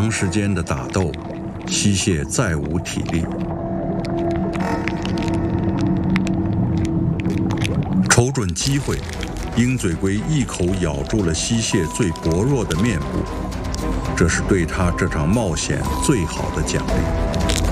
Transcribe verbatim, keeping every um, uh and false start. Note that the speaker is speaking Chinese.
长时间的打斗，溪蟹再无体力。瞅准机会，鹰嘴龟一口咬住了溪蟹最薄弱的面部，这是对它这场冒险最好的奖励。